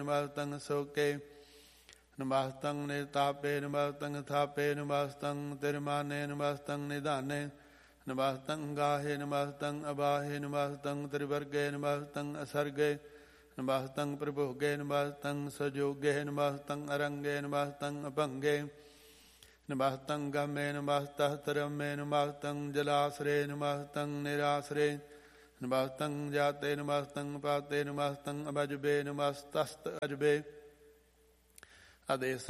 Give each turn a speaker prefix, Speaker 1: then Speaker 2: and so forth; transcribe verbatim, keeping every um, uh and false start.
Speaker 1: ਨਮਸਤੰ ਸੋਕੇ ਨਮਸਤੰ ਨਿਤਾਪੇ ਨਮਸਤੰ ਥਾਪੇ ਨਮਸਤੰ ਤਿਰਮਾਨੇ ਨਮਸਤੰ ਨਿਧਾਨੇ ਨਮਸਤੰ ਗਾਹੇ ਨਮਸਤੰ ਅਬਾਹੇ ਨਮਸਤੰ ਤ੍ਰਿਵਰਗੇ ਨਮਸਤੰ ਅਸਰਗੇ ਨਮਸਤੰ ਪ੍ਰਭੋਗੇ ਨਮਸਤੰ ਸਜੋਗੇ ਨਮਸਤੰ ਅਰੰਗੇ ਨਮਸਤੰ ਅਭੰਗੇ ਨਮਸਤੰ ਗਮੇ ਨਮਸਤः ਤਰਮੇ ਨਮਸਤੰ ਜਲਾਸਰੇ ਨਮਸਤੰ ਨਿਰਾਸਰੇ ਨਮਸਤੰ ਜਾਤੇ ਨਮਸਤੰ ਪਾਤੇ ਨਮਸਤੰ ਅਬਜਬੇ ਨਮਸਤਸਤ ਅਜਬੇ ਆਦੇਸ